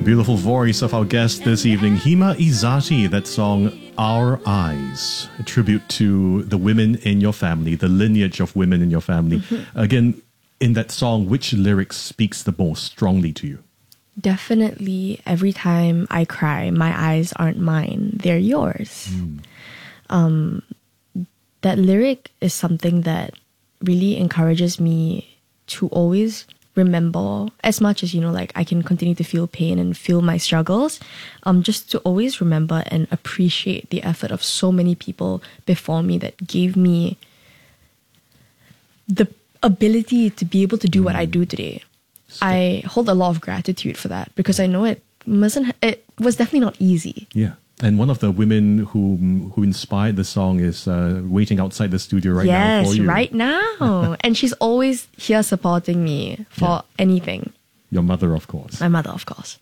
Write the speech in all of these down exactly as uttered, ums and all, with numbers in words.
Beautiful voice of our guest this evening, Hima Izzati. That song, Our Eyes, a tribute to the women in your family, the lineage of women in your family. Mm-hmm. Again, in that song, which lyric speaks the most strongly to you? Definitely, every time I cry, my eyes aren't mine, they're yours. Mm. Um, that lyric is something that really encourages me to always remember, as much as, you know, like I can continue to feel pain and feel my struggles, um, just to always remember and appreciate the effort of so many people before me that gave me the ability to be able to do mm. what I do today. So, I hold a lot of gratitude for that because I know it wasn't, it was definitely not easy. Yeah. And one of the women who who inspired the song is uh, waiting outside the studio right yes, now for you. Yes, right now. And she's always here supporting me for yeah. anything. Your mother, of course. My mother, of course.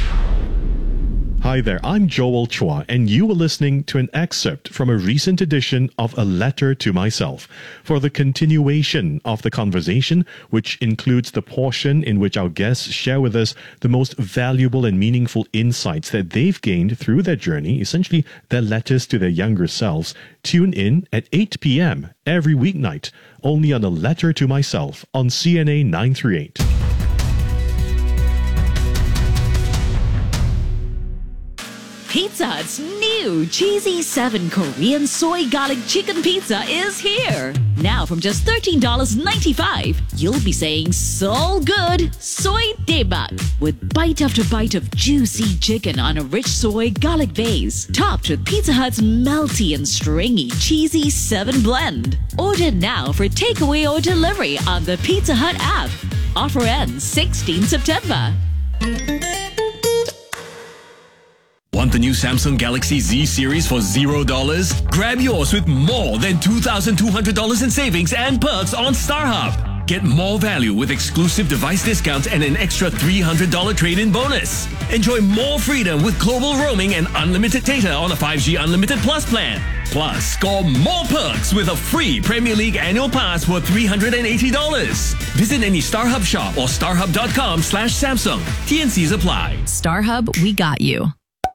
Hi there, I'm Joel Chua, and you are listening to an excerpt from a recent edition of A Letter to Myself for the continuation of the conversation, which includes the portion in which our guests share with us the most valuable and meaningful insights that they've gained through their journey, essentially their letters to their younger selves. Tune in at eight p.m. every weeknight, only on A Letter to Myself on C N A nine thirty-eight. Pizza Hut's new Cheesy seven Korean Soy Garlic Chicken Pizza is here. Now from just thirteen dollars and ninety-five cents, you'll be saying so good, soy daebak, with bite after bite of juicy chicken on a rich soy garlic base, topped with Pizza Hut's melty and stringy Cheesy seven blend. Order now for takeaway or delivery on the Pizza Hut app. Offer ends sixteenth September. Want the new Samsung Galaxy Z series for zero dollars? Grab yours with more than two thousand two hundred dollars in savings and perks on StarHub. Get more value with exclusive device discounts and an extra three hundred dollars trade-in bonus. Enjoy more freedom with global roaming and unlimited data on a five G Unlimited Plus plan. Plus, score more perks with a free Premier League annual pass worth three hundred eighty dollars. Visit any StarHub shop or starhub.com slash Samsung. T and Cs apply. StarHub, we got you.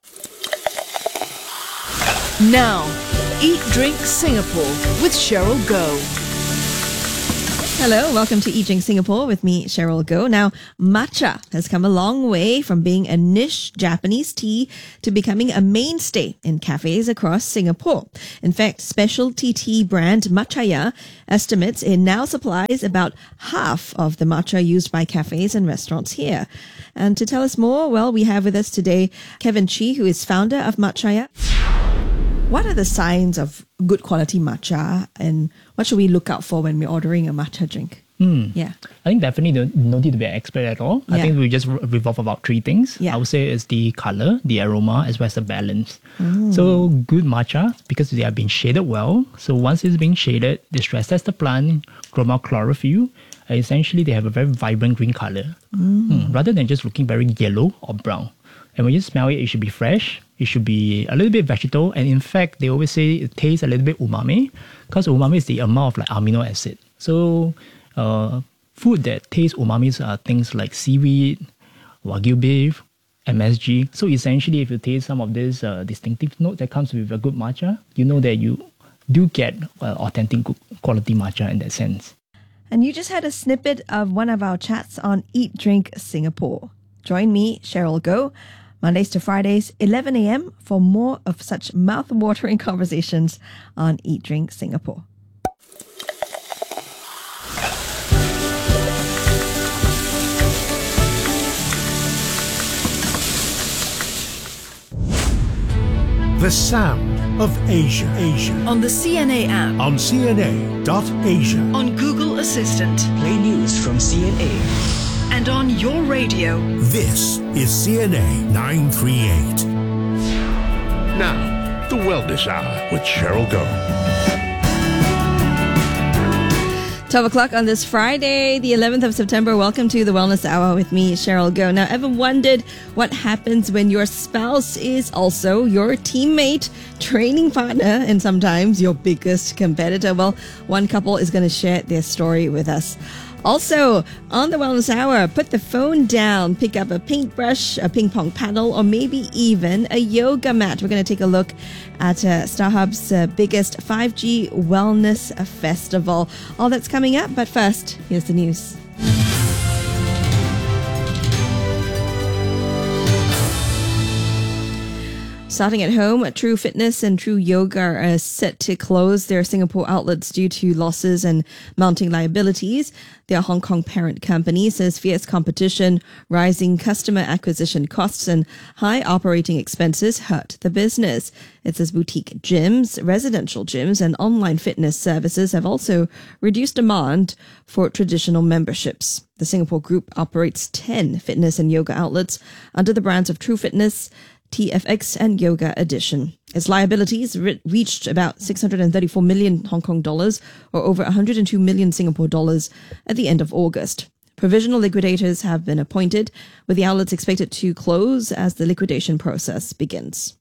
Now, Eat Drink Singapore with Cheryl Goh. Hello, welcome to Eat Drink Singapore with me, Cheryl Goh. Now, matcha has come a long way from being a niche Japanese tea to becoming a mainstay in cafes across Singapore. In fact, specialty tea brand Matchaya estimates it now supplies about half of the matcha used by cafes and restaurants here. And to tell us more, well, we have with us today Kevin Chi, who is founder of Matchaya. What are the signs of good quality matcha, and what should we look out for when we're ordering a matcha drink? Mm. Yeah, I think definitely don't, no need to be an expert at all. Yeah. I think we just revolve about three things. Yeah. I would say it's the color, the aroma, as well as the balance. Mm. So good matcha, because they have been shaded well. So once it's being shaded, they stress test the plant, grow out chlorophyll. And essentially, they have a very vibrant green color, mm. Mm, rather than just looking very yellow or brown. And when you smell it, it should be fresh. It should be a little bit vegetal. And in fact, they always say it tastes a little bit umami, because umami is the amount of like amino acid. So uh, food that tastes umami are things like seaweed, wagyu beef, M S G. So essentially, if you taste some of this uh, distinctive note that comes with a good matcha, you know that you do get uh, authentic good quality matcha in that sense. And you just had a snippet of one of our chats on Eat Drink Singapore. Join me, Cheryl Goh, Mondays to Fridays, eleven a.m. for more of such mouth-watering conversations on Eat Drink Singapore. The sound of Asia. Asia. On the C N A app. On C N A dot Asia. On Google Assistant. Play news from C N A. And on your radio. This is C N A nine thirty-eight. Now, the Wellness Hour with Cheryl Goh. twelve o'clock on this Friday, the eleventh of September. Welcome to the Wellness Hour with me, Cheryl Goh. Now, ever wondered what happens when your spouse is also your teammate, training partner, and sometimes your biggest competitor? Well, one couple is going to share their story with us Also, on the Wellness Hour, put the phone down, pick up a paintbrush, a ping pong paddle, or maybe even a yoga mat. We're going to take a look at uh, StarHub's uh, biggest five G Wellness Festival. All that's coming up, but first, here's the news. Starting at home, True Fitness and True Yoga are set to close their Singapore outlets due to losses and mounting liabilities. Their Hong Kong parent company says fierce competition, rising customer acquisition costs, and high operating expenses hurt the business. It says boutique gyms, residential gyms, and online fitness services have also reduced demand for traditional memberships. The Singapore group operates ten fitness and yoga outlets under the brands of True Fitness, T F X and Yoga Edition. Its liabilities re- reached about six hundred thirty-four million Hong Kong dollars, or over one hundred two million Singapore dollars at the end of August. Provisional liquidators have been appointed, with the outlets expected to close as the liquidation process begins.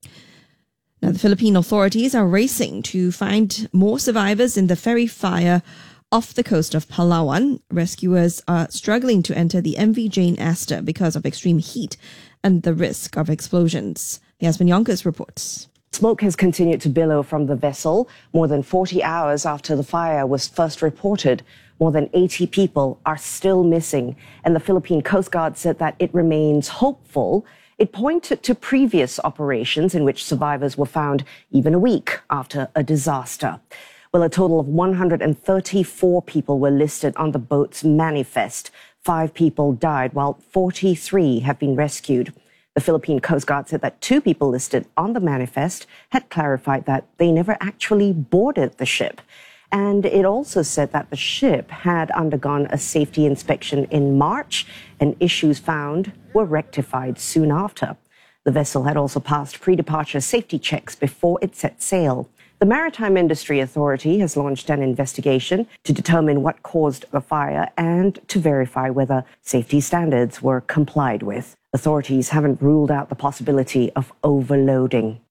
Now, the Philippine authorities are racing to find more survivors in the ferry fire off the coast of Palawan. Rescuers are struggling to enter the M V Jane Aster because of extreme heat and the risk of explosions. Yasmin Yonkers reports. Smoke has continued to billow from the vessel more than forty hours after the fire was first reported. More than eighty people are still missing, and the Philippine Coast Guard said that it remains hopeful. It pointed to previous operations in which survivors were found even a week after a disaster. Well, a total of one hundred thirty-four people were listed on the boat's manifest. Five people died, while forty-three have been rescued. The Philippine Coast Guard said that two people listed on the manifest had clarified that they never actually boarded the ship. And it also said that the ship had undergone a safety inspection in March, and issues found were rectified soon after. The vessel had also passed pre-departure safety checks before it set sail. The Maritime Industry Authority has launched an investigation to determine what caused the fire and to verify whether safety standards were complied with. Authorities haven't ruled out the possibility of overloading.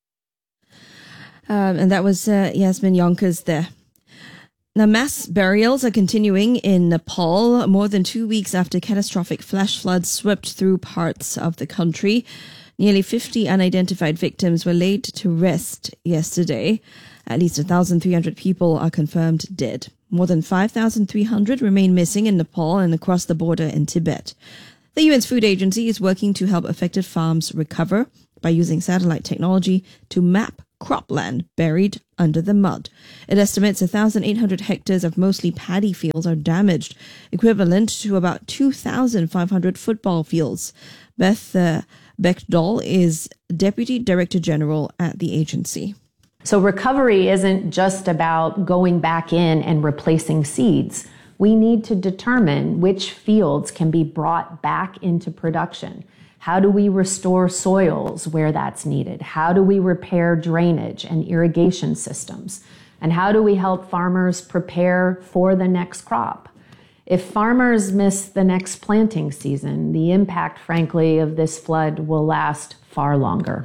Um, and that was uh, Yasmin Yonkers there. Now, mass burials are continuing in Nepal more than two weeks after catastrophic flash floods swept through parts of the country. Nearly fifty unidentified victims were laid to rest yesterday. At least one thousand three hundred people are confirmed dead. More than five thousand three hundred remain missing in Nepal and across the border in Tibet. The U N's Food Agency is working to help affected farms recover by using satellite technology to map cropland buried under the mud. It estimates one thousand eight hundred hectares of mostly paddy fields are damaged, equivalent to about two thousand five hundred football fields. Beth uh, Beckdahl is Deputy Director General at the agency. So recovery isn't just about going back in and replacing seeds. We need to determine which fields can be brought back into production. How do we restore soils where that's needed? How do we repair drainage and irrigation systems? And how do we help farmers prepare for the next crop? If farmers miss the next planting season, the impact, frankly, of this flood will last far longer.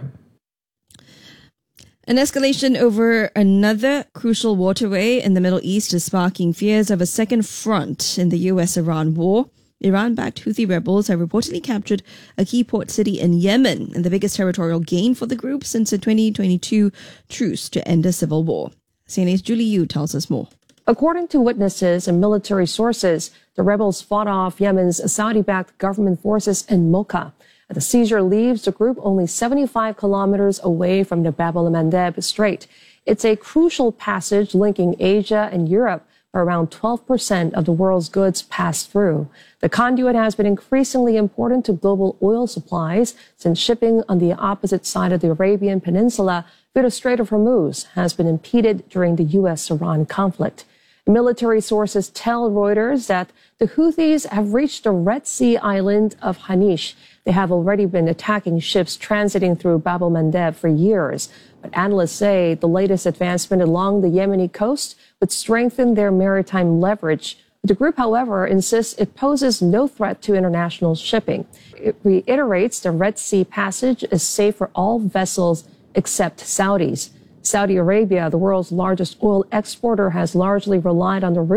An escalation over another crucial waterway in the Middle East is sparking fears of a second front in the U S Iran war. Iran-backed Houthi rebels have reportedly captured a key port city in Yemen, and the biggest territorial gain for the group since the twenty twenty-two truce to end a civil war. C N A's Julie Yu tells us more. According to witnesses and military sources, the rebels fought off Yemen's Saudi-backed government forces in Mocha. The seizure leaves the group only seventy-five kilometers away from the Bab el-Mandeb Strait. It's a crucial passage linking Asia and Europe, where around twelve percent of the world's goods pass through. The conduit has been increasingly important to global oil supplies since shipping on the opposite side of the Arabian Peninsula via the Strait of Hormuz has been impeded during the U S Iran conflict. Military sources tell Reuters that the Houthis have reached the Red Sea island of Hanish. They have already been attacking ships transiting through Bab el-Mandeb for years. But analysts say the latest advancement along the Yemeni coast would strengthen their maritime leverage. The group, however, insists it poses no threat to international shipping. It reiterates the Red Sea passage is safe for all vessels except Saudis. Saudi Arabia, the world's largest oil exporter, has largely relied on the route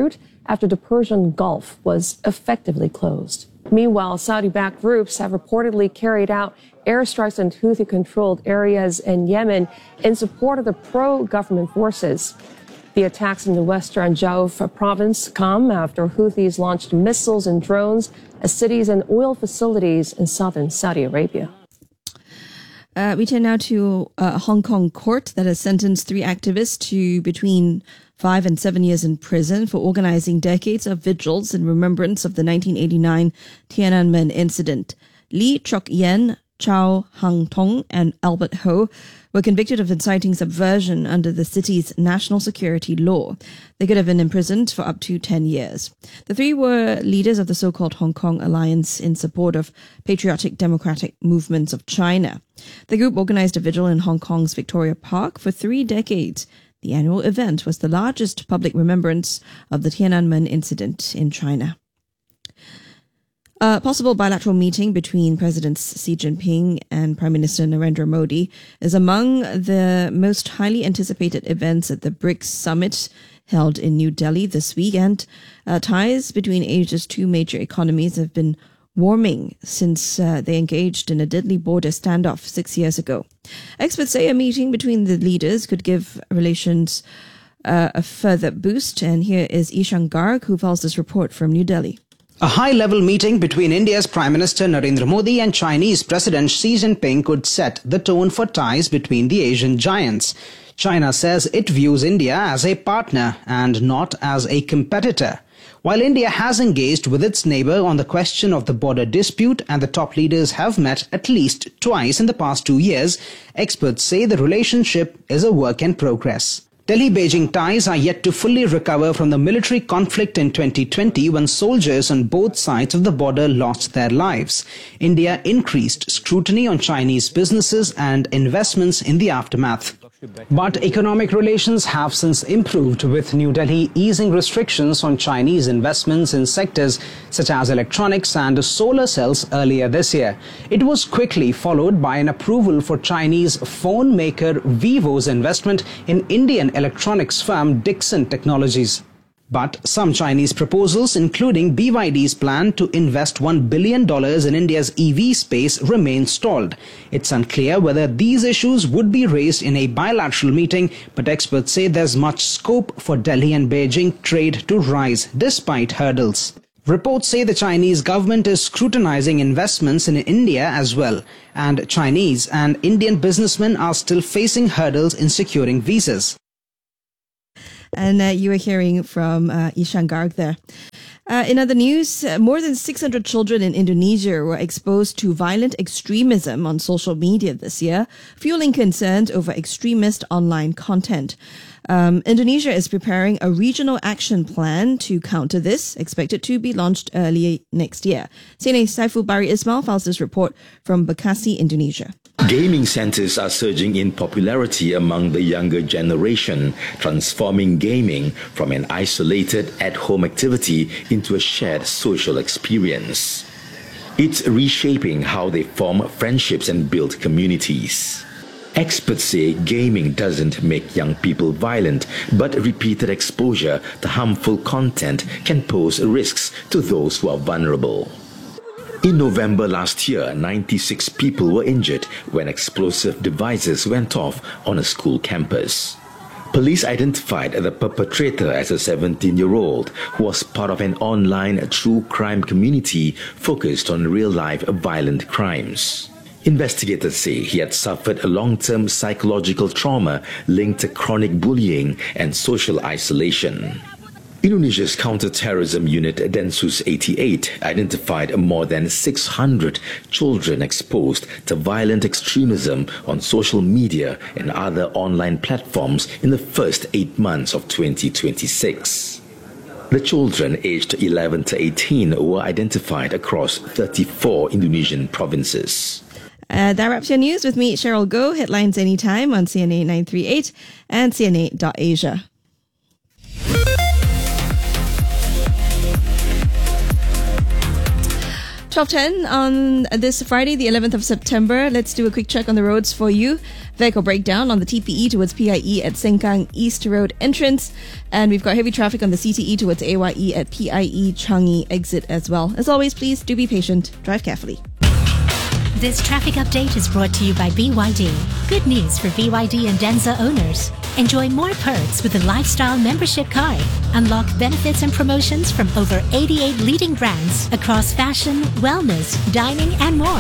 after the Persian Gulf was effectively closed. Meanwhile, Saudi-backed groups have reportedly carried out airstrikes in Houthi-controlled areas in Yemen in support of the pro-government forces. The attacks in the western Jauf province come after Houthis launched missiles and drones at cities and oil facilities in southern Saudi Arabia. Uh, we turn now to a Hong Kong court that has sentenced three activists to between five and seven years in prison for organizing decades of vigils in remembrance of the nineteen eighty-nine Tiananmen incident. Lee Chok Yen, Chow Hang Tong, and Albert Ho were convicted of inciting subversion under the city's national security law. They could have been imprisoned for up to ten years. The three were leaders of the so-called Hong Kong Alliance in support of patriotic democratic movements of China. The group organized a vigil in Hong Kong's Victoria Park for three decades. The annual event was the largest public remembrance of the Tiananmen incident in China. A possible bilateral meeting between Presidents Xi Jinping and Prime Minister Narendra Modi is among the most highly anticipated events at the BRICS summit held in New Delhi this weekend. Uh, ties between Asia's two major economies have been warming since uh, they engaged in a deadly border standoff six years ago. Experts say a meeting between the leaders could give relations uh, a further boost. And here is Ishan Garg, who follows this report from New Delhi. A high-level meeting between India's Prime Minister Narendra Modi and Chinese President Xi Jinping could set the tone for ties between the Asian giants. China says it views India as a partner and not as a competitor. While India has engaged with its neighbor on the question of the border dispute and the top leaders have met at least twice in the past two years, experts say the relationship is a work in progress. Delhi-Beijing ties are yet to fully recover from the military conflict in twenty twenty when soldiers on both sides of the border lost their lives. India increased scrutiny on Chinese businesses and investments in the aftermath. But economic relations have since improved, with New Delhi easing restrictions on Chinese investments in sectors such as electronics and solar cells earlier this year. It was quickly followed by an approval for Chinese phone maker Vivo's investment in Indian electronics firm Dixon Technologies. But some Chinese proposals, including B Y D's plan to invest one billion dollars in India's E V space, remain stalled. It's unclear whether these issues would be raised in a bilateral meeting, but experts say there's much scope for Delhi and Beijing trade to rise despite hurdles. Reports say the Chinese government is scrutinizing investments in India as well, and Chinese and Indian businessmen are still facing hurdles in securing visas. And uh, you were hearing from uh, Ishan Garg there. Uh, in other news, uh, more than six hundred children in Indonesia were exposed to violent extremism on social media this year, fueling concerns over extremist online content. Um, Indonesia is preparing a regional action plan to counter this, expected to be launched early next year. C N A Saiful Bari Ismail files this report from Bekasi, Indonesia. Gaming centers are surging in popularity among the younger generation, transforming gaming from an isolated at-home activity into a shared social experience. It's reshaping how they form friendships and build communities. Experts say gaming doesn't make young people violent, but repeated exposure to harmful content can pose risks to those who are vulnerable. In November last year, ninety-six people were injured when explosive devices went off on a school campus. Police identified the perpetrator as a seventeen-year-old who was part of an online true crime community focused on real-life violent crimes. Investigators say he had suffered a long-term psychological trauma linked to chronic bullying and social isolation. Indonesia's counter-terrorism unit Densus eighty-eight identified more than six hundred children exposed to violent extremism on social media and other online platforms in the first eight months of twenty twenty-six. The children aged eleven to eighteen were identified across thirty-four Indonesian provinces. Uh, that wraps your news with me, Cheryl Goh. Headlines anytime on C N A nine three eight and C N A dot Asia. twelve ten on this Friday, the eleventh of September. Let's do a quick check on the roads for you. Vehicle breakdown on the T P E towards P I E at Sengkang East Road entrance. And we've got heavy traffic on the C T E towards A Y E at P I E Changi exit as well. As always, please do be patient. Drive carefully. This traffic update is brought to you by B Y D. Good news for B Y D and Denza owners. Enjoy more perks with the Lifestyle Membership Card. Unlock benefits and promotions from over eighty-eight leading brands across fashion, wellness, dining, and more.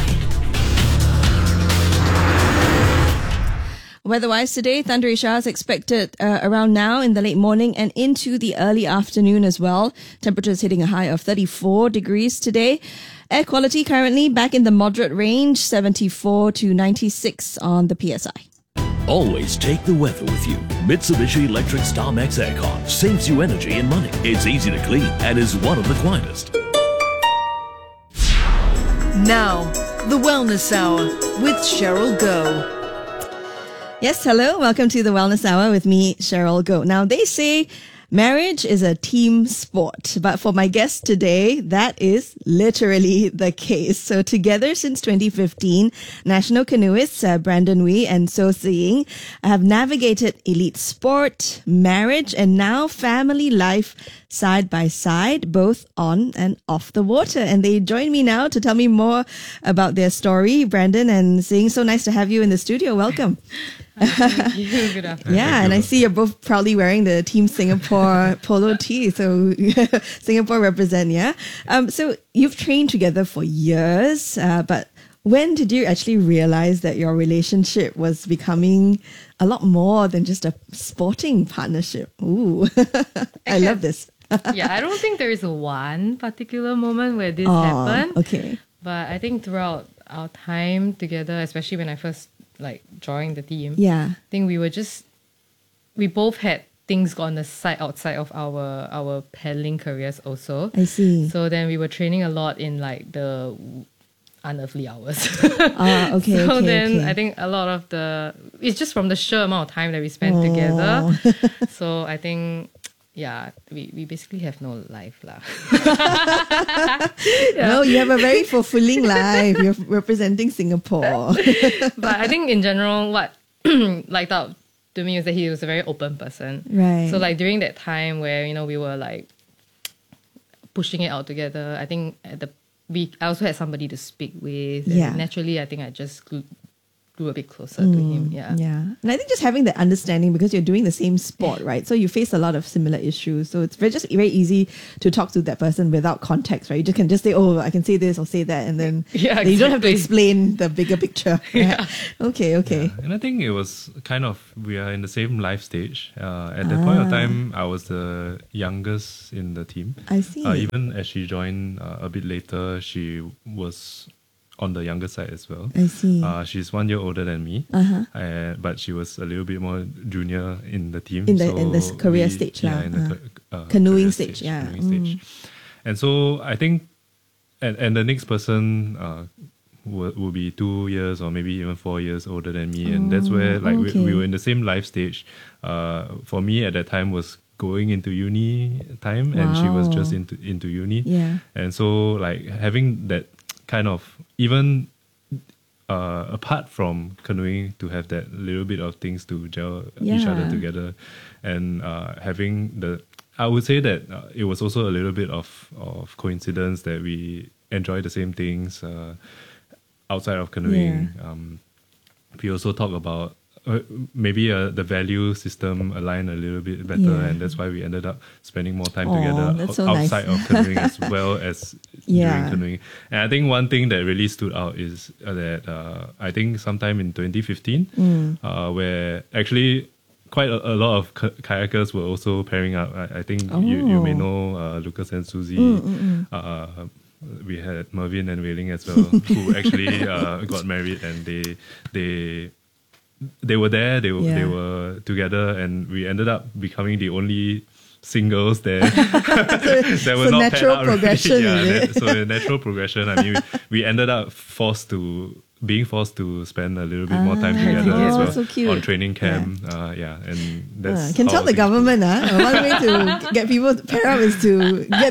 Weather-wise today, thundery showers expected uh, around now in the late morning and into the early afternoon as well. Temperatures hitting a high of thirty-four degrees today. Air quality currently back in the moderate range, seventy-four to ninety-six on the P S I. Always take the weather with you. Mitsubishi Electric StarMax Aircon saves you energy and money. It's easy to clean and is one of the quietest. Now, the Wellness Hour with Cheryl Goh. Yes, hello. Welcome to the Wellness Hour with me, Cheryl Goh. Now, they say marriage is a team sport, but for my guest today, that is literally the case. So together since twenty fifteen, national canoeists uh, Brandon Wee and So Siying have navigated elite sport, marriage, and now family life side by side, both on and off the water. And they join me now to tell me more about their story. Brandon and Siying, so nice to have you in the studio. Welcome. Thank you. Good afternoon. Yeah, and I see you're both proudly wearing the Team Singapore polo tee. So Singapore represent, yeah. Um, so you've trained together for years, uh, but when did you actually realize that your relationship was becoming a lot more than just a sporting partnership? Ooh, I love this. Yeah, I don't think there is one particular moment where this Oh, happened. okay. But I think throughout our time together, especially when I first like joined the team, Yeah. I think we were just we both had things on the side outside of our our paddling careers also. I see. So then we were training a lot in like the unearthly hours. Ah, okay, So okay, then okay. I think a lot of the it's just from the sheer amount of time that we spent Oh. together. So I think yeah, we, we basically have no life lah. No, you have a very fulfilling life. You're representing Singapore. But I think in general, what liked out to me was that he was a very open person. Right. So like during that time where, you know, we were like pushing it out together, I think at the we I also had somebody to speak with. And Yeah. naturally, I think I just grew, grew a bit closer to him. Yeah. Yeah. And I think just having that understanding, because you're doing the same sport, right? So you face a lot of similar issues. So it's very just very easy to talk to that person without context, right? You just can just say, oh, I can say this or say that. And then Yeah, you don't have to exactly. explain the bigger picture. Right? Okay, okay. And I think it was kind of, we are in the same life stage. Uh, at that point of Ah. time, I was the youngest in the team. I see. Uh, even as she joined uh, a bit later, she was on the younger side as well. I see. Uh, she's one year older than me, Uh-huh. uh, but she was a little bit more junior in the team. In the- so in this career we- stage yeah, lah, in the uh. ca- uh, Canoeing career stage, yeah. canoeing Mm. stage. And so I think, and, and the next person uh, will, will be two years or maybe even four years older than me. And that's where like okay. we, we were in the same life stage. Uh, for me at that time was going into uni time, and she was Wow. just into, into uni. Yeah. And so like having that kind of, even uh, apart from canoeing, to have that little bit of things to gel each other Yeah. together, and uh, having the, I would say that uh, it was also a little bit of, of coincidence that we enjoy the same things uh, outside of canoeing. Um, we also talk about uh, maybe uh, the value system align a little bit better, Yeah. and that's why we ended up spending more time Aw, together that's o- so nice. outside of canoeing as well as Yeah. during canoeing. And I think one thing that really stood out is uh, that uh, I think sometime in twenty fifteen, Mm. uh, where actually quite a, a lot of k- kayakers were also pairing up. I, I think you, you may Oh. know uh, Lucas and Susie. Mm, mm, mm. Uh, we had Mervin and Wei Ling as well, who actually uh, got married, and they they they were there. They were they Yeah. were together, and we ended up becoming the only singles there that were so not natural paired up already. progression, Yeah, is it? that- so a natural progression. I mean, we, we ended up forced to being forced to spend a little bit more time Ah, together as oh, well so cute. on training camp. Yeah, uh, yeah and that's Ah, can how tell the things government, uh, one way to get people to pair up is to get them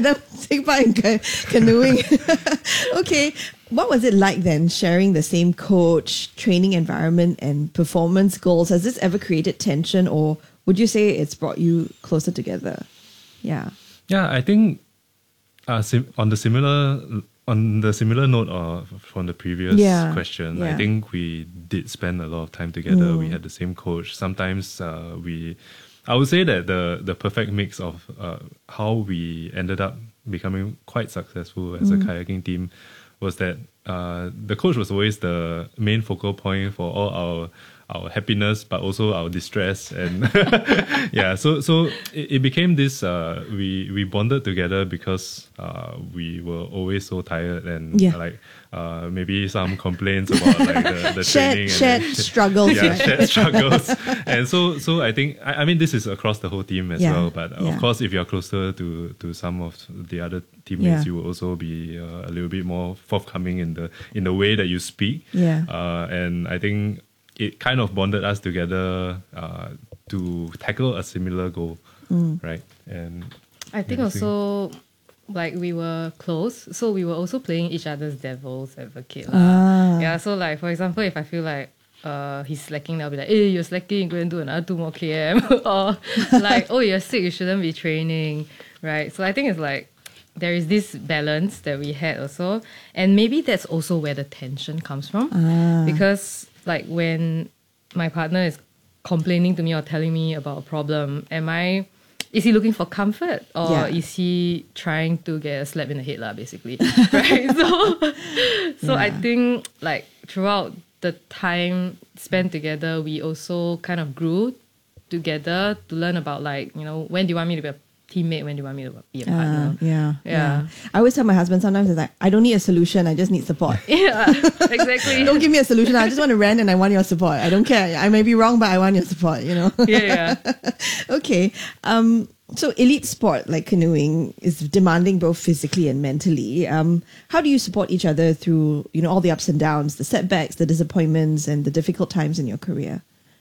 take part in ca- canoeing. Okay. What was it like then, sharing the same coach, training environment, and performance goals? Has this ever created tension, or would you say it's brought you closer together? Yeah. Yeah, I think uh, sim- on the similar on the similar note of from the previous Yeah, question, yeah. I think we did spend a lot of time together. Mm. We had the same coach. Sometimes uh, we, I would say that the the perfect mix of uh, how we ended up becoming quite successful as Mm. a kayaking team was that uh, the coach was always the main focal point for all our our happiness, but also our distress, and yeah. So so it, it became this. Uh, we we bonded together because uh, we were always so tired, and Yeah. like uh, maybe some complaints about like the, the Shared- training, shared and then, struggles, Yeah, right? shared struggles, and so so I think I, I mean this is across the whole team as Yeah, well. But yeah. of course, if you're closer to to some of the other teammates, Yeah. you will also be uh, a little bit more forthcoming in the in the way that you speak. Yeah. Uh, and I think it kind of bonded us together uh, to tackle a similar goal, Mm. right? And I think yeah, also like we were close, so we were also playing each other's devil's advocate. lah. Ah. Yeah, so like for example, if I feel like uh he's slacking, I'll be like, hey, you're slacking, go and do another two more km. Or like, oh, you're sick, you shouldn't be training, right? So I think it's like there is this balance that we had also, and maybe that's also where the tension comes from, Ah. because like when my partner is complaining to me or telling me about a problem, am I is he looking for comfort, or Yeah. is he trying to get a slap in the head, lah, basically? Right? So, so I Yeah. think like throughout the time spent together, we also kind of grew together to learn about like, you know, when do you want me to be a teammate, when do you want me to be a partner? Ah, yeah, Yeah. I always tell my husband sometimes it's like, I don't need a solution, I just need support. Yeah, exactly. Don't give me a solution. I just want to rant and I want your support. I don't care. I may be wrong, but I want your support, you know? Yeah, yeah. Okay. Um, so elite sport like canoeing is demanding both physically and mentally. Um, how do you support each other through, you know, all the ups and downs, the setbacks, the disappointments, and the difficult times in your career?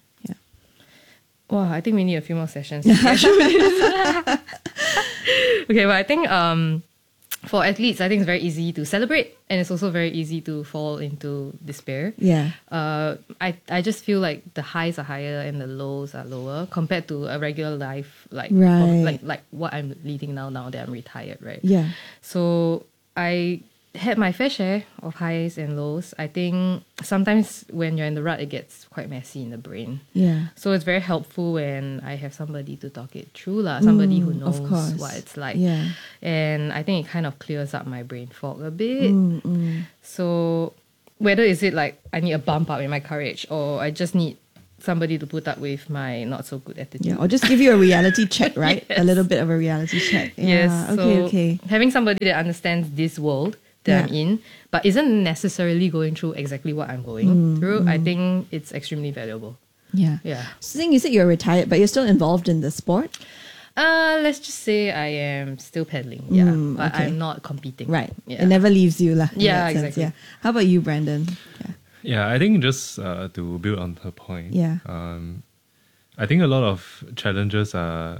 Wow, I think we need a few more sessions. to get through this. Okay, but I think um, for athletes, I think it's very easy to celebrate, and it's also very easy to fall into despair. Yeah. Uh, I I just feel like the highs are higher and the lows are lower compared to a regular life, like Right. like like what I'm leading now. Now that I'm retired, right? Yeah. So I had my fair share of highs and lows. I think sometimes when you're in the rut, it gets quite messy in the brain. Yeah. So it's very helpful when I have somebody to talk it through, lah. Somebody who Mm, knows of course. what it's like. Yeah. And I think it kind of clears up my brain fog a bit. Mm, mm. So whether is it like I need a bump up in my courage, or I just need somebody to put up with my not so good attitude. Yeah, or just give you a reality check, right? A Yes. little bit of a reality check. Yes. Yeah, So okay, okay. having somebody that understands this world that I'm in, but isn't necessarily going through exactly what I'm going Mm, through, I mm. think it's extremely valuable. Yeah. Yeah. So you said you're retired, but you're still involved in the sport? Uh, let's just say I am still pedaling, yeah, Mm, but okay. I'm not competing. Right. Yeah. It never leaves you, lah. in Yeah, that sense, exactly. Yeah. How about you, Brandon? Yeah. Yeah, I think just uh, to build on her point. Yeah. Um, I think a lot of challenges are.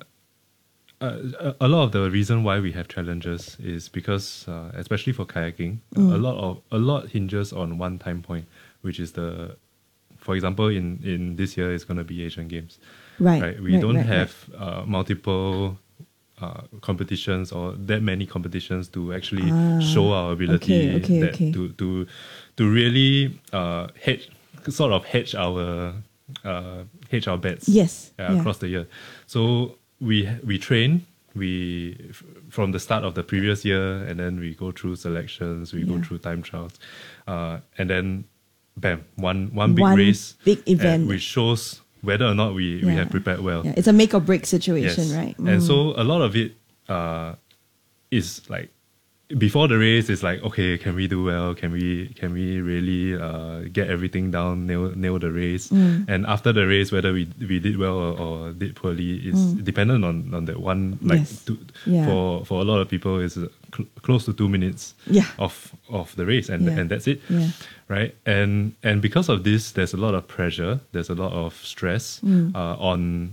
Uh, a a lot of the reason why we have challenges is because, uh, especially for kayaking, Mm. a lot of a lot hinges on one time point, which is the, for example, in in this year it's going to be Asian Games, Right, We right, don't right, have Uh, multiple uh, competitions or that many competitions to actually Ah, show our ability okay, okay, that okay. to to to really uh, hedge sort of hedge our uh, hedge our bets Yes, uh, yeah. across the year. So we we train we f- from the start of the previous year, and then we go through selections, we go Yeah. through time trials, uh, and then bam, one one big One race, big uh, event. which shows whether or not we, we Yeah. have prepared well. Yeah, it's a make or break situation, Yes. right? And Mm. so a lot of it uh, is like before the race, it's like, okay, can we do well? Can we can we really uh, get everything down, nail nail the race? Mm. And after the race, whether we we did well or, or did poorly is Mm. dependent on, on that one. Like Yes. two, Yeah. for for a lot of people, is cl- close to two minutes Yeah. of of the race, and Yeah. and that's it. Yeah. Right, and and because of this, there's a lot of pressure. There's a lot of stress Mm. uh, on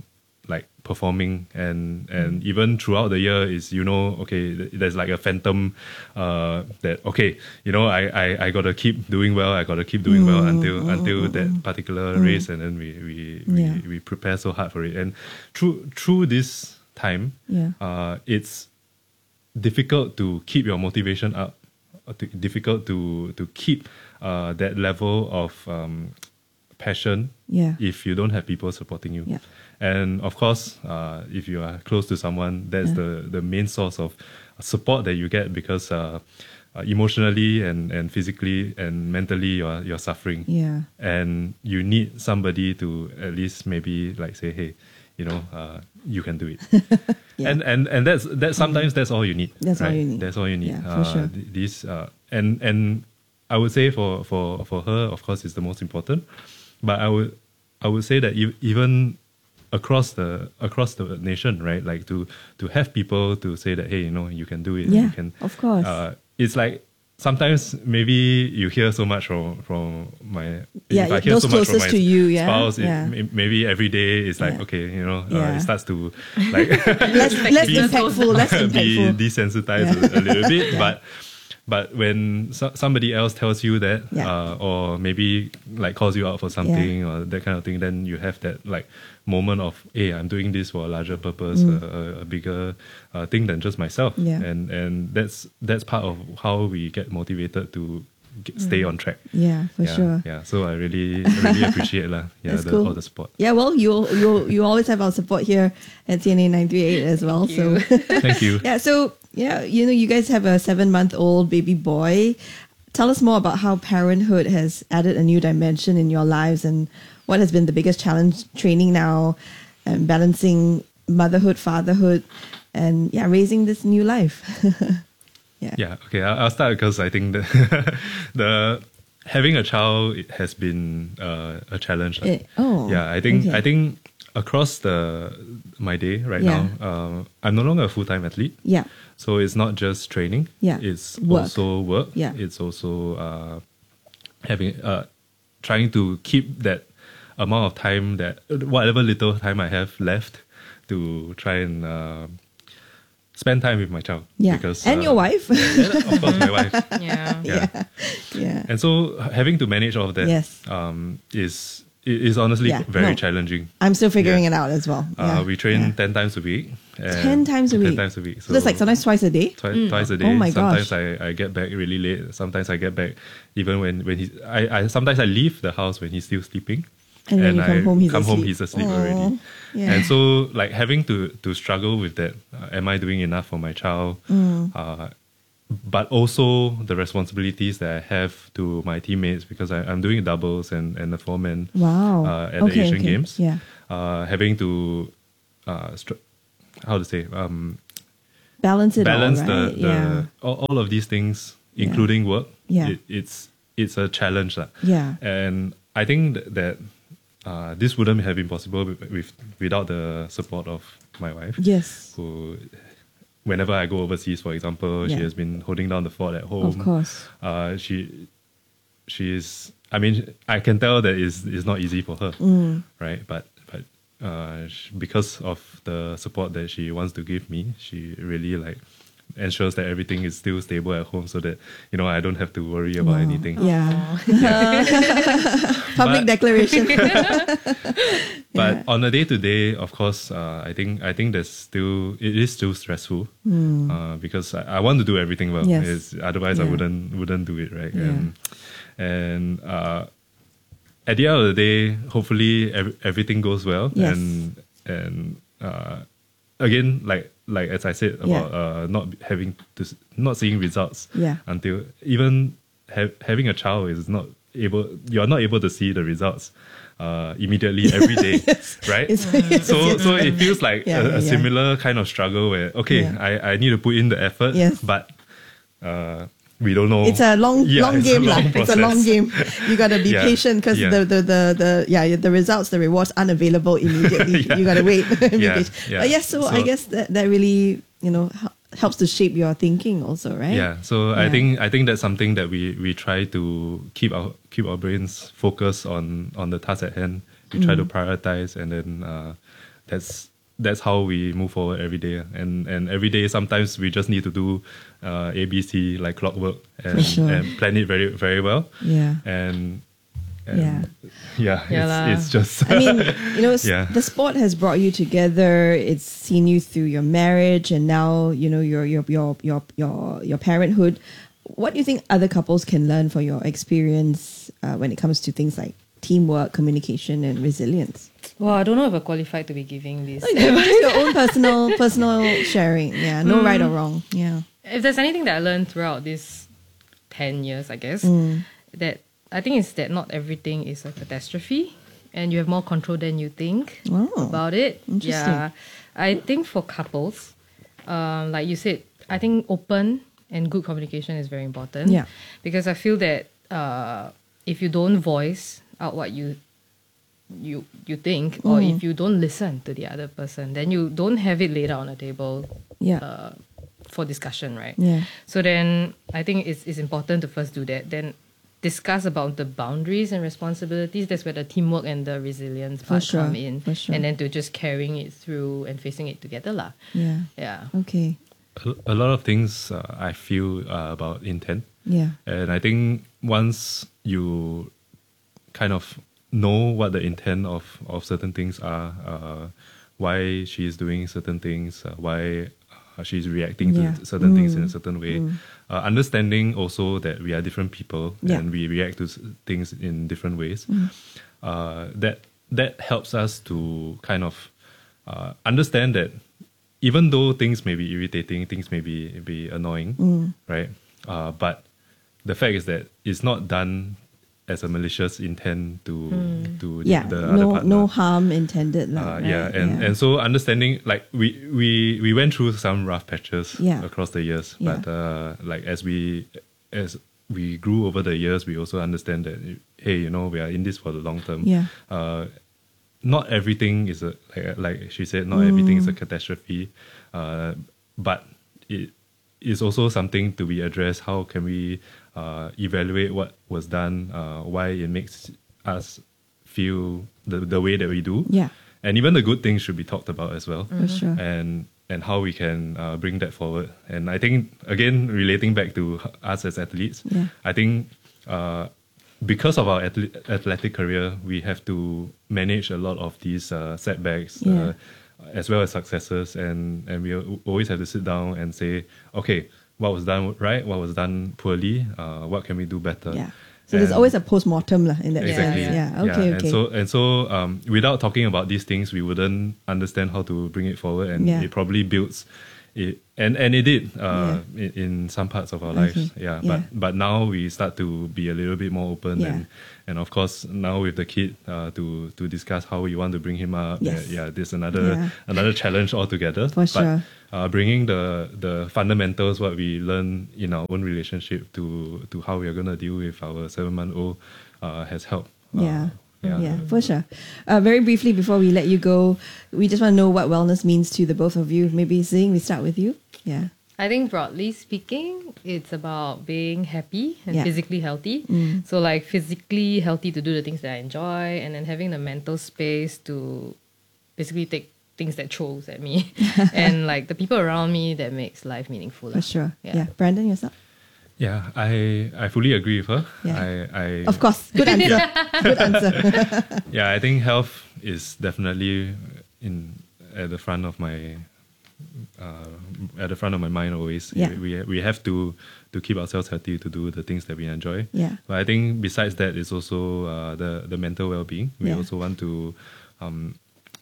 like performing, and and even throughout the year is, you know, okay, th- there's like a phantom uh, that okay, you know, I, I, I gotta keep doing well, I gotta keep doing well until until that particular race, and then we we, Yeah. we we prepare so hard for it, and through through this time, Yeah. uh, it's difficult to keep your motivation up, uh, to, difficult to to keep uh, that level of um, passion Yeah. if you don't have people supporting you. Yeah. And of course, uh, if you are close to someone, that's Yeah. the, the main source of support that you get, because uh, uh, emotionally and, and physically and mentally you're, you're suffering. Yeah. And you need somebody to at least maybe like say, hey, you know, uh, you can do it. Yeah. And, and and that's that sometimes that's all you need. That's all right? you need. That's all you need. Yeah, for uh, sure. th- These uh, and and I would say for, for, for her, of course, it's the most important. But I would I would say that e- even across the across the nation, right? Like to to have people to say that, hey, you know, you can do it. Yeah, you can, of course. Uh, it's like sometimes maybe you hear so much from from my Yeah, if I hear those so much from closest my to you, yeah, spouse, it, yeah. may- maybe every day it's like Yeah. okay, you know, uh, Yeah. it starts to like less less be- impactful, less be impactful. desensitized Yeah. a, a little bit, Yeah. but but when so, somebody else tells you that, Yeah. uh, or maybe like calls you out for something or that kind of thing, then you have that like moment of, hey, I'm doing this for a larger purpose, Mm. a, a, a bigger uh, thing than just myself, Yeah. and and that's that's part of how we get motivated to get, stay Mm. on track. Yeah, for yeah, sure. Yeah, so I really really appreciate lah. Yeah, That's the, cool. all the support. Yeah, well, you you you always have our support here at T N A nine three eight as well. So Thank you. yeah, so yeah, you know, you guys have a seven month old baby boy. Tell us more about how parenthood has added a new dimension in your lives, and what has been the biggest challenge training now and balancing motherhood, fatherhood, and yeah, raising this new life. yeah. Yeah, okay, I'll, I'll start because I think the the having a child it has been uh, a challenge. lah. Eh, oh, yeah, I think okay. I think across the my day right Yeah. now, uh, I'm no longer a full time athlete. Yeah. So it's not just training. Yeah. It's Work. also work. Yeah. It's also uh, having uh, trying to keep that amount of time, that whatever little time I have left, to try and uh, spend time with my child. Yeah. Because, And uh, your wife. yeah, of course, my wife. Yeah. Yeah. Yeah. Yeah. And so having to manage all of that Yes. um, is it is honestly Yeah, very no. challenging. I'm still figuring it out as well. Uh, Yeah. we train Yeah. ten times a week. and- Ten times a week. Ten times a week. So that's like sometimes twice a day? Twi- Mm. Twice a day. Oh my sometimes gosh. I, I get back really late. Sometimes I get back even when when he. I, I sometimes I leave the house when he's still sleeping. And when you come I home, he's come home, asleep. he's asleep Aw, already. yeah. And so, like having to to struggle with that. Uh, am I doing enough for my child? Mm. Uh, but also the responsibilities that I have to my teammates, because I, I'm doing doubles and and the four men. Wow. Uh, at Okay, the Asian okay. Games. Yeah. Uh, having to, uh, str- how to say, um, Balance it balance all, the, right? the yeah. all, all of these things, Yeah. including work. Yeah. It, it's it's a challenge, lah. Yeah. And I think that, that uh, this wouldn't have been possible with, with without the support of my wife. Yes. Who, whenever I go overseas, for example, Yeah. she has been holding down the fort at home. Of course. Uh, she she is. I mean, I can tell that it's, it's not easy for her, Mm. right? But but uh, sh- because of the support that she wants to give me, she really like ensures that everything is still stable at home, so that you know I don't have to worry about Wow. anything. Yeah. But- Public declaration. But Yeah. on a day to day, of course, uh, I think I think there's still it is still stressful Mm. uh, because I, I want to do everything well. Yes. It's, otherwise, I Yeah. wouldn't wouldn't do it right. Yeah. And and uh, at the end of the day, hopefully ev- everything goes well. Yes. And and uh, again, like like as I said about Yeah. uh, not having to s- not seeing results Yeah. until even ha- having a child is not able. You are not able to see the results uh, immediately every day, right? It's- yes, so yes. so it feels like Yeah, a, a yeah, yeah. similar kind of struggle where okay, Yeah. I, I need to put in the effort, Yes. but uh, we don't know. It's a long, Yeah, long it's game, a lah. long It's a long process. game. You gotta be Yeah, patient because yeah. the, the, the, the, yeah, the results, the rewards aren't available immediately. Yeah. You gotta wait. Be Yeah, patient. yeah. But yes, so, I So- guess that, that really, you know, hel- helps to shape your thinking also, right? Yeah, so I Yeah. think I think that's something that we, we try to keep our keep our brains focused on on the task at hand. We try to Mm. prioritize, and then uh, that's that's how we move forward every day. And and every day, sometimes we just need to do uh, A B C like clockwork and, sure. and plan it very very well. Yeah. And, and Yeah. yeah, Yeah it's, it's just. I mean, you know, s- yeah. the sport has brought you together. It's seen you through your marriage, and now you know your your your your your your parenthood. What do you think other couples can learn from your experience uh, when it comes to things like teamwork, communication, and resilience? Well, I don't know if I'm qualified to be giving this. Just your own personal personal sharing. Yeah, no Mm. right or wrong. Yeah. If there's anything that I learned throughout these ten years, I guess, Mm. that I think it's that not everything is a catastrophe and you have more control than you think Oh, about it. interesting. Yeah. I think for couples, um, like you said, I think open and good communication is very important. Yeah. Because I feel that uh, if you don't voice out what you you you think, or Mm. if you don't listen to the other person, then you don't have it laid out on the table Yeah. uh, for discussion, right? Yeah. So then I think it's, it's important to first do that. Then discuss about the boundaries and responsibilities. That's where the teamwork and the resilience For part sure, come in. for sure. And then to just carrying it through and facing it together. lah. Yeah. Yeah. Okay. A, a lot of things uh, I feel uh, about intent. Yeah. And I think once you kind of know what the intent of, of certain things are, uh, why she's doing certain things, uh, why uh, she's reacting Yeah. to certain things in a Mm. certain way, Mm. uh, understanding also that we are different people Yeah. and we react to s- things in different ways, Mm. uh, that that helps us to kind of uh, understand that even though things may be irritating, things may be, be annoying, Mm. right? Uh, but the fact is that it's not done as a malicious intent to Mm. to Yeah. the other No partner. no harm intended. lah, Uh, right? yeah, and, and so understanding, like we, we we went through some rough patches Yeah. across the years, Yeah. but uh, like as we as we grew over the years, we also understand that hey, you know, we are in this for the long term. Yeah. Uh, not everything is a like, like she said, not everything is a Mm. catastrophe, uh, but it is also something to be addressed. How can we uh, evaluate what was done, uh, why it makes us feel the, the way that we do. Yeah. And even the good things should be talked about as well. For sure. And and how we can uh, bring that forward. And I think, again, relating back to h- us as athletes, Yeah. I think uh, because of our athle- athletic career, we have to manage a lot of these uh, setbacks, Yeah. uh, as well as successes. And, and we al- always have to sit down and say, okay, what was done right? What was done poorly? Uh, what can we do better? Yeah. So there's And- always a post-mortem lah in that Exactly. sense. Yeah. Okay. And okay. so and so, um, without talking about these things, we wouldn't understand how to bring it forward, and Yeah. it probably builds it, and and it did uh, in, in some parts of our lives. Okay. Yeah, Yeah. but but now we start to be a little bit more open, Yeah. and and of course now with the kid uh, to to discuss how we want to bring him up. Yes. Yeah, yeah, there's another Yeah. another challenge altogether. For but, sure. Uh, bringing the the fundamentals, what we learn in our own relationship, to to how we are gonna deal with our seven month old, uh, has helped. Uh, Yeah. yeah. Yeah, for sure. Uh, very briefly, before we let you go, we just want to know what wellness means to the both of you. Maybe Zing, we start with you. Yeah. I think broadly speaking, it's about being happy and Yeah. physically healthy. Mm. So like physically healthy to do the things that I enjoy, and then having the mental space to basically take things that trolls at me and like the people around me that makes life meaningful. For sure. Yeah. Brandon, yourself? Yeah, I I fully agree with her. Yeah. I, I Of course. Good answer. Good answer. Yeah, I think health is definitely in at the front of my uh, at the front of my mind always. Yeah. We we have to to keep ourselves healthy to do the things that we enjoy. Yeah. But I think besides that is also uh, the the mental well being. We Yeah. also want to um,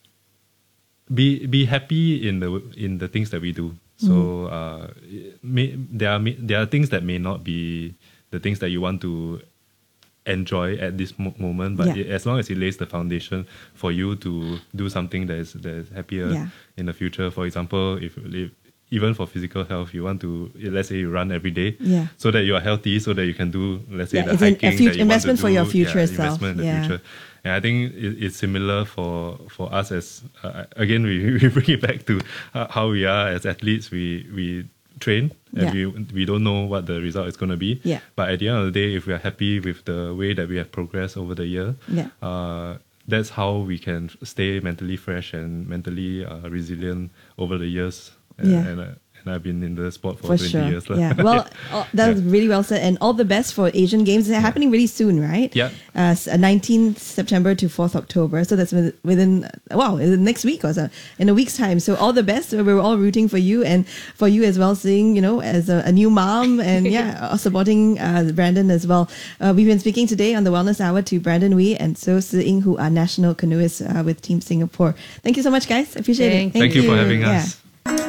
be be happy in the in the things that we do. So uh, it may, there are may, there are things that may not be the things that you want to enjoy at this mo- moment, but Yeah. it, as long as it lays the foundation for you to do something that is that is happier Yeah. in the future. For example, if, if even for physical health, you want to, let's say you run every day, Yeah. so that you are healthy, so that you can do, let's say, Yeah, the it's an- a hiking fut- that you want to investment for do. your future yeah, self. investment in the Yeah. future. And I think it, it's similar for for us as uh, again we, we bring it back to uh, how we are as athletes. We we train and Yeah. we we don't know what the result is going to be. Yeah. But at the end of the day, if we are happy with the way that we have progressed over the year, Yeah. uh, that's how we can stay mentally fresh and mentally uh, resilient over the years. And, Yeah. and, uh, and I've been in the sport for, For twenty sure. years. lah. Yeah. Well, uh, that was really well said. And all the best for Asian Games. They're happening really soon, right? Yeah. Uh, s- uh, nineteenth September to fourth October. So that's with- within, uh, wow, in the next week or so, in a week's time. So all the best. So we're all rooting for you and for you as well, seeing, you know, as a, a new mom and yeah, uh, supporting uh, Brandon as well. Uh, we've been speaking today on the Wellness Hour to Brandon Wee and So Si Ying, who are national canoeists uh, with Team Singapore. Thank you so much, guys. Appreciate Thank it. Thank you for having Yeah. us.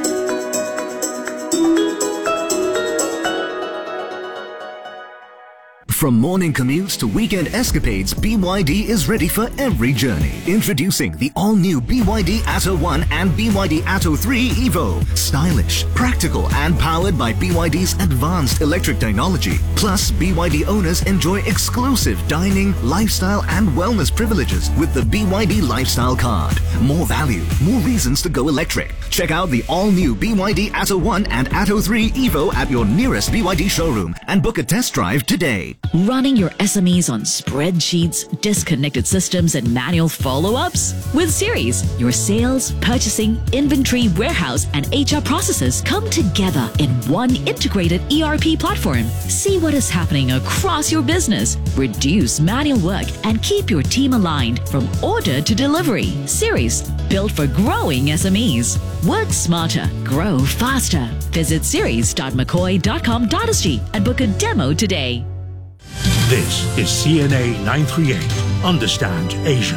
From morning commutes to weekend escapades, B Y D is ready for every journey. Introducing the all-new B Y D Atto one and B Y D Atto three Evo. Stylish, practical, and powered by B Y D's advanced electric technology. Plus, B Y D owners enjoy exclusive dining, lifestyle, and wellness privileges with the B Y D Lifestyle Card. More value, more reasons to go electric. Check out the all-new B Y D Atto one and Atto three Evo at your nearest B Y D showroom and book a test drive today. Running your S M Es on spreadsheets, disconnected systems, and manual follow-ups? With Series, your sales, purchasing, inventory, warehouse, and H R processes come together in one integrated E R P platform. See what is happening across your business, reduce manual work, and keep your team aligned from order to delivery. Series, built for growing S M Es. Work smarter, grow faster. Visit series dot mccoy dot com dot s g and book a demo today. This is C N A nine thirty-eight. Understand Asia.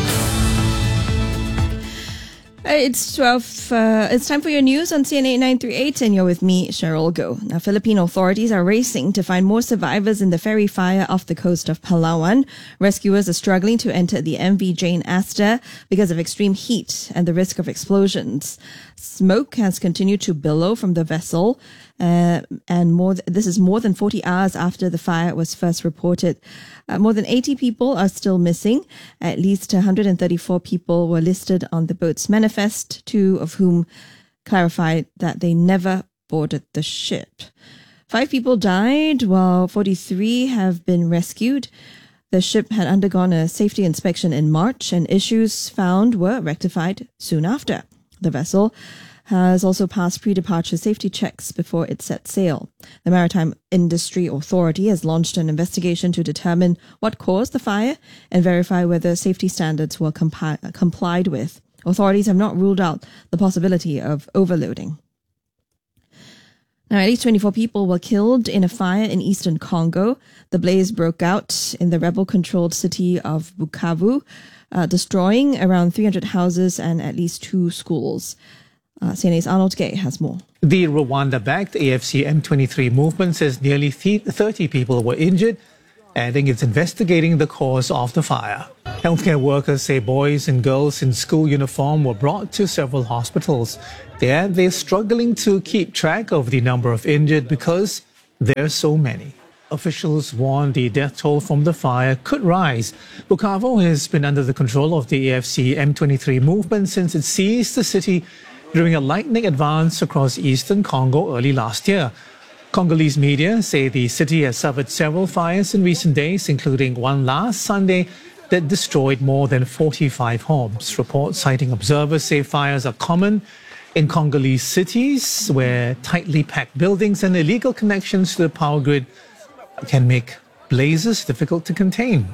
Uh, It's twelve. Uh, it's time for your news on C N A nine thirty-eight, and you're with me, Cheryl Go. Now, Philippine authorities are racing to find more survivors in the ferry fire off the coast of Palawan. Rescuers are struggling to enter the M V Jane Asta because of extreme heat and the risk of explosions. Smoke has continued to billow from the vessel, uh, and more. Th- this is more than forty hours after the fire was first reported. Uh, more than eighty people are still missing. At least one hundred thirty-four people were listed on the boat's manifest, two of whom clarified that they never boarded the ship. Five people died, while forty-three have been rescued. The ship had undergone a safety inspection in March, and issues found were rectified soon after. The vessel has also passed pre-departure safety checks before it set sail. The Maritime Industry Authority has launched an investigation to determine what caused the fire and verify whether safety standards were compi- complied with. Authorities have not ruled out the possibility of overloading. Now, at least twenty-four people were killed in a fire in eastern Congo. The blaze broke out in the rebel-controlled city of Bukavu, uh, destroying around three hundred houses and at least two schools. Uh, C N A's Arnold Gay has more. The Rwanda-backed A F C M twenty-three movement says nearly thirty people were injured, adding it's investigating the cause of the fire. Healthcare workers say boys and girls in school uniform were brought to several hospitals. There, they're struggling to keep track of the number of injured because there are so many. Officials warn the death toll from the fire could rise. Bukavu has been under the control of the A F C M twenty-three movement since it seized the city during a lightning advance across eastern Congo early last year. Congolese media say the city has suffered several fires in recent days, including one last Sunday that destroyed more than forty-five homes. Reports citing observers say fires are common in Congolese cities where tightly packed buildings and illegal connections to the power grid can make blazes difficult to contain.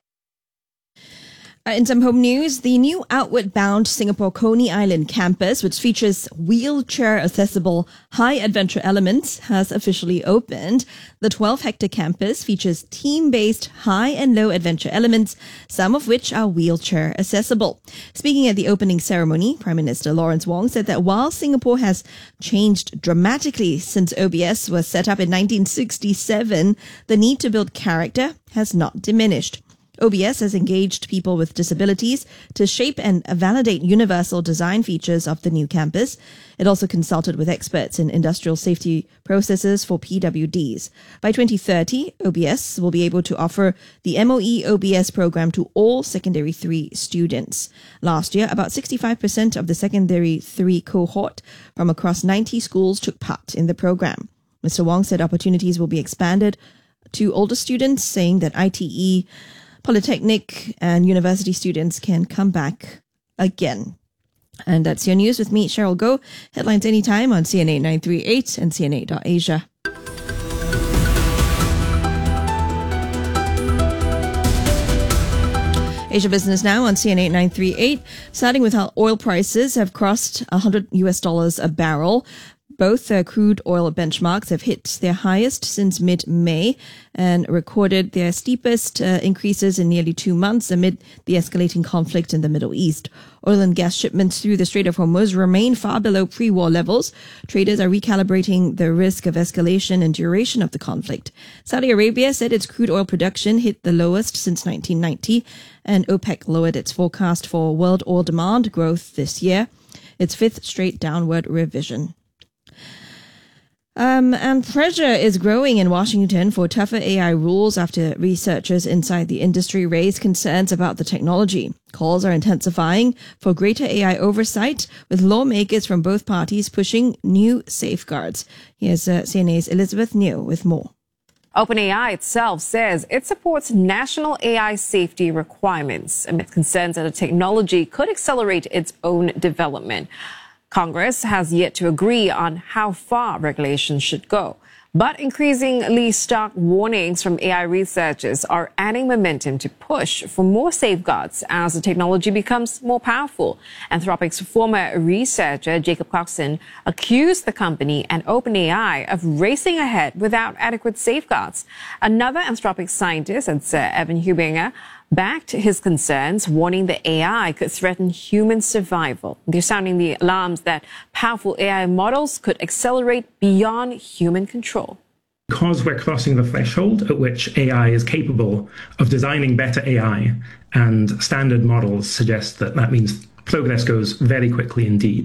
Uh, in some home news, the new outward-bound Singapore Coney Island campus, which features wheelchair-accessible high-adventure elements, has officially opened. The twelve-hectare campus features team-based high and low-adventure elements, some of which are wheelchair-accessible. Speaking at the opening ceremony, Prime Minister Lawrence Wong said that while Singapore has changed dramatically since O B S was set up in nineteen sixty-seven, the need to build character has not diminished. O B S has engaged people with disabilities to shape and validate universal design features of the new campus. It also consulted with experts in industrial safety processes for P W Ds. By twenty thirty, O B S will be able to offer the M O E O B S program to all Secondary three students. Last year, about sixty-five percent of the Secondary three cohort from across ninety schools took part in the program. Mister Wong said opportunities will be expanded to older students, saying that I T E polytechnic and university students can come back again. And that's your news with me, Cheryl Goh. Headlines anytime on C N A nine three eight and C N A dot Asia. Asia Business Now on C N A nine three eight, starting with how oil prices have crossed one hundred US dollars a barrel. Both uh, crude oil benchmarks have hit their highest since mid-May and recorded their steepest uh, increases in nearly two months amid the escalating conflict in the Middle East. Oil and gas shipments through the Strait of Hormuz remain far below pre-war levels. Traders are recalibrating the risk of escalation and duration of the conflict. Saudi Arabia said its crude oil production hit the lowest since nineteen ninety, and OPEC lowered its forecast for world oil demand growth this year, its fifth straight downward revision. Um, and pressure is growing in Washington for tougher A I rules after researchers inside the industry raise concerns about the technology. Calls are intensifying for greater A I oversight, with lawmakers from both parties pushing new safeguards. Here's uh, C N A's Elizabeth Niu with more. OpenAI itself says it supports national A I safety requirements amid concerns that the technology could accelerate its own development. Congress has yet to agree on how far regulations should go, but increasingly stark warnings from A I researchers are adding momentum to push for more safeguards as the technology becomes more powerful. Anthropic's former researcher, Jacob Coxon, accused the company and OpenAI of racing ahead without adequate safeguards. Another Anthropic scientist, that's uh, Evan Hubinger, backed his concerns, warning that A I could threaten human survival. They're sounding the alarms that powerful A I models could accelerate beyond human control. Because we're crossing the threshold at which A I is capable of designing better A I, and standard models suggest that that means progress goes very quickly indeed.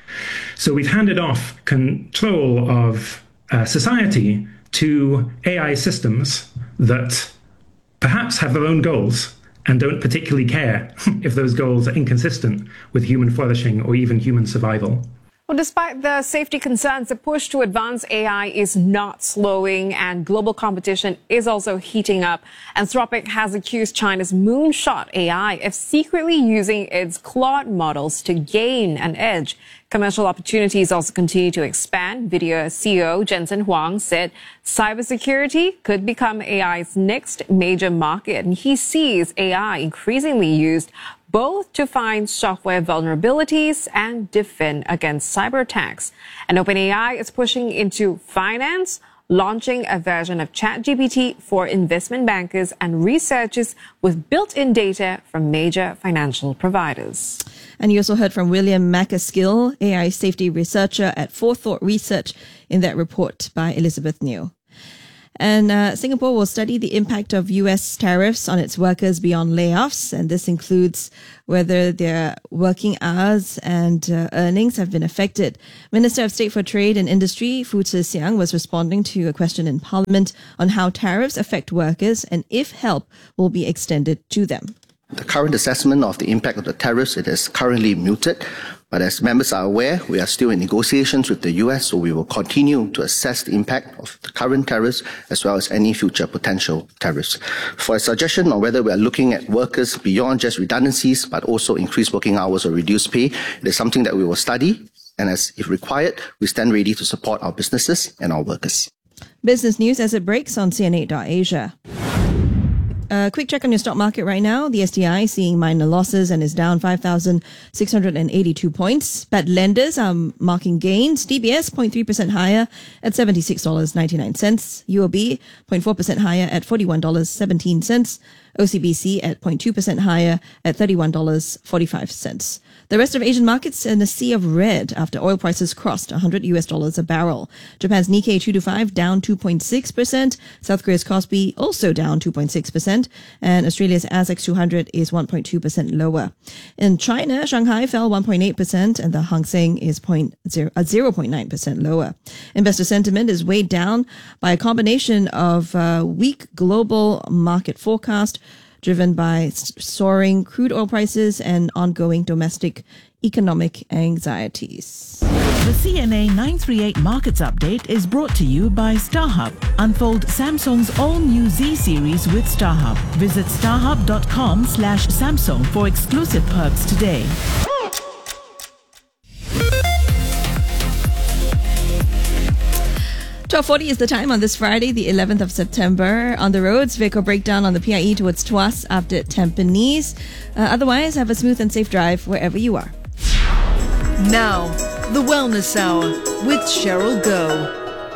So we've handed off control of uh, society to A I systems that perhaps have their own goals and don't particularly care if those goals are inconsistent with human flourishing or even human survival. Well, despite the safety concerns, the push to advance A I is not slowing, and global competition is also heating up. Anthropic has accused China's Moonshot A I of secretly using its Claude models to gain an edge. Commercial opportunities also continue to expand. Video C E O Jensen Huang said cybersecurity could become A I's next major market, and he sees A I increasingly used both to find software vulnerabilities and defend against cyber attacks. And OpenAI is pushing into finance, launching a version of ChatGPT for investment bankers and researchers with built-in data from major financial providers. And you also heard from William Macaskill, A I safety researcher at Forethought Research, in that report by Elizabeth Niu. And uh, Singapore will study the impact of U S tariffs on its workers beyond layoffs, and this includes whether their working hours and uh, earnings have been affected. Minister of State for Trade and Industry, Fu Zhixiang, was responding to a question in Parliament on how tariffs affect workers and if help will be extended to them. The current assessment of the impact of the tariffs, it is currently muted. But as members are aware, we are still in negotiations with the U S, so we will continue to assess the impact of the current tariffs as well as any future potential tariffs. For a suggestion on whether we are looking at workers beyond just redundancies, but also increased working hours or reduced pay, it is something that we will study. And as if required, we stand ready to support our businesses and our workers. Business news as it breaks on C N A dot Asia. A quick check on your stock market right now. The S T I seeing minor losses and is down five thousand six hundred eighty-two points. But lenders are marking gains. D B S zero point three percent higher at seventy-six dollars and ninety-nine cents. U O B zero point four percent higher at forty-one dollars and seventeen cents. O C B C at zero point two percent higher at thirty-one dollars and forty-five cents. The rest of Asian markets in a sea of red after oil prices crossed one hundred US dollars a barrel. Japan's Nikkei two twenty-five down two point six percent. South Korea's Kospi also down two point six percent. And Australia's A S X two hundred is one point two percent lower. In China, Shanghai fell one point eight percent and the Hang Seng is zero point nine percent lower. Investor sentiment is weighed down by a combination of uh, weak global market forecast driven by soaring crude oil prices and ongoing domestic economic anxieties. The C N A nine thirty-eight Markets Update is brought to you by StarHub. Unfold Samsung's all-new Z series with StarHub. Visit starhub.com slash Samsung for exclusive perks today. twelve forty is the time on this Friday, the eleventh of September. On the roads, vehicle breakdown on the P I E towards Tuas after Tampines. Uh, otherwise, have a smooth and safe drive wherever you are. Now, the Wellness Hour with Cheryl Goh.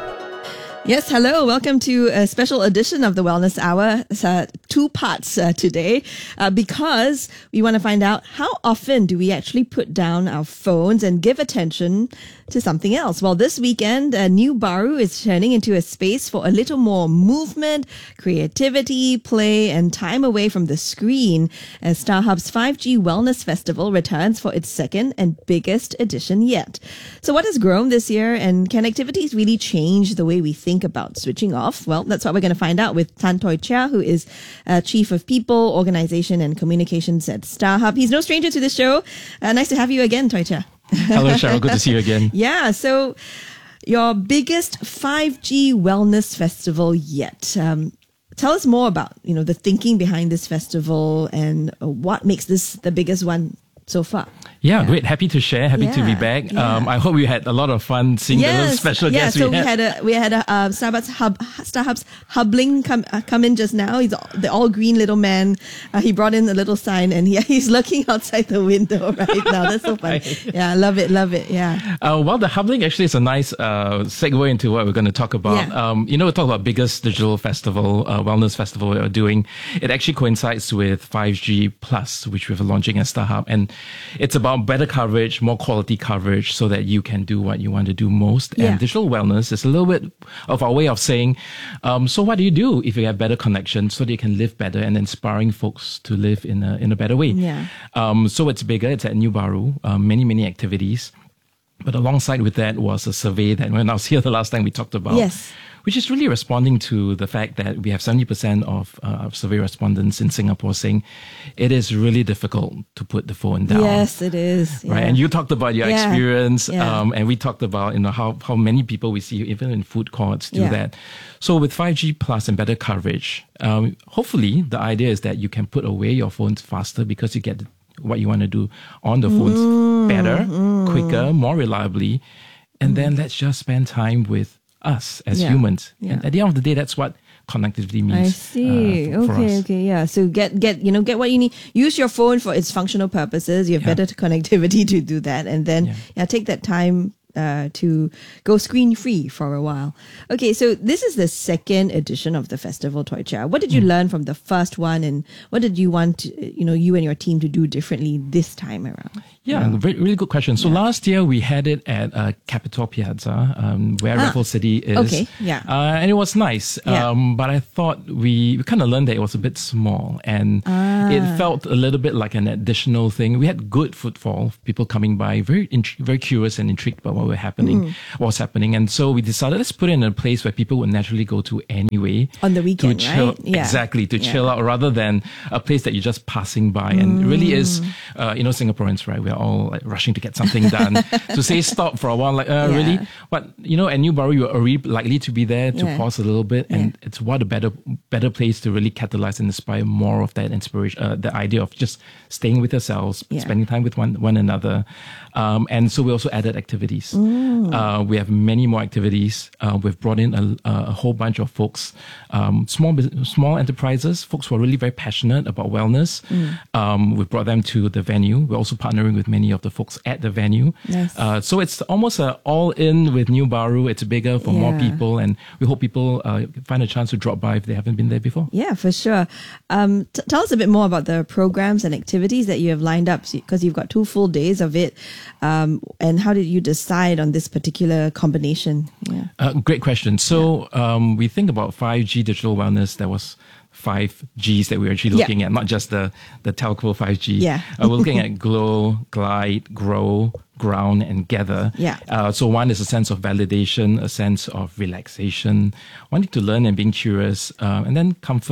Yes, hello. Welcome to a special edition of the Wellness Hour. It's, uh, two parts uh, today uh, because we want to find out how often do we actually put down our phones and give attention to something else. Well, this weekend, uh, New Baru is turning into a space for a little more movement, creativity, play, and time away from the screen as StarHub's five G Wellness Festival returns for its second and biggest edition yet. So what has grown this year, and can activities really change the way we think about switching off? Well, that's what we're going to find out with Tan Toy Chia, who is uh, Chief of People, Organization and Communications at StarHub. He's no stranger to the show. Uh, nice to have you again, Toy Chia. Hello, Cheryl. Good to see you again. Yeah, so your biggest five G wellness festival yet. Um, tell us more about, you know, the thinking behind this festival and what makes this the biggest one so far. Yeah, yeah, great. Happy to share. Happy yeah, to be back. Yeah. Um, I hope you had a lot of fun seeing yes, the special yeah, guests so we had. we had a we had a uh, Starbucks hub, Starhub's Hubling come uh, come in just now. He's all, the all green little man. Uh, he brought in a little sign and he, he's looking outside the window right now. That's so fun. Yeah, love it, love it. Yeah. Uh, well, the Hubling actually is a nice uh, segue into what we're going to talk about. Yeah. Um, you know, we talk about biggest digital festival, uh, wellness festival we're doing. It actually coincides with five G Plus, which we're launching at StarHub, and it's about better coverage, more quality coverage so that you can do what you want to do most. Yeah. And digital wellness is a little bit of our way of saying, um, so what do you do if you have better connection so that you can live better and inspiring folks to live in a, in a better way? Yeah. Um, so it's bigger. It's at New Baru, um, many, many activities. But alongside with that was a survey that when I was here the last time we talked about. Yes. Which is really responding to the fact that we have seventy percent of uh, survey respondents in Singapore saying it is really difficult to put the phone down. Yes, it is. Right. Yeah. And you talked about your yeah. experience, yeah. Um, and we talked about, you know, how, how many people we see, even in food courts, do yeah. that. So with five G Plus and better coverage, um, hopefully the idea is that you can put away your phones faster because you get what you want to do on the phones mm, better, mm. quicker, more reliably. And mm. then let's just spend time with us as yeah. humans. Yeah. And at the end of the day, that's what connectivity means. I see. Uh, for, okay, for us. okay, yeah. So get get you know get what you need. Use your phone for its functional purposes. You have Yeah. better connectivity to do that, and then yeah, Yeah. take that time uh, to go screen free for a while. Okay, so this is the second edition of the festival, Toy Chia. What did you Mm. learn from the first one, and what did you want to, you know you and your team to do differently this time around? Yeah, very, really good question. So Yeah. last year we had it at uh, Capitol Piazza, um, where Ah, Raffles City is. okay, yeah. Uh, and it was nice. Yeah. Um, but I thought we, we kind of learned that it was a bit small and Ah. it felt a little bit like an additional thing. We had good footfall, people coming by, very int- very curious and intrigued about what were happening, Mm. what was happening. And so we decided let's put it in a place where people would naturally go to anyway. On the weekend, to chill, right? Yeah. Exactly, to Yeah. chill out rather than a place that you're just passing by. And it really is, uh, you know, Singaporeans, right? We're all like rushing to get something done. To say stop for a while, like, uh, Yeah. really? But, you know, at New Baru, you're already likely to be there to Yeah. pause a little bit. And Yeah. it's what a better better place to really catalyze and inspire more of that inspiration, uh, the idea of just staying with yourselves, Yeah. spending time with one, one another. Um, and so we also added activities. Mm. Uh, we have many more activities. Uh, we've brought in a, a whole bunch of folks, um, small bus- small enterprises, folks who are really very passionate about wellness. Mm. Um, we've brought them to the venue. We're also partnering with many of the folks at the venue. Nice. Uh, so it's almost a all in with New Baru. It's bigger for more Yeah. people, and we hope people uh, find a chance to drop by if they haven't been there before. Yeah, for sure. Um, t- tell us a bit more about the programs and activities that you have lined up, because you've got two full days of it. Um, and how did you decide on this particular combination? Yeah. Uh, great question. So um, we think about five G digital wellness. There was five Gs that we were actually looking Yeah. at, not just the, the telco five G. Yeah. uh, we're looking at glow, glide, grow, ground, and gather. Yeah. Uh, so one is a sense of validation, a sense of relaxation, wanting to learn and being curious, uh, and then comfort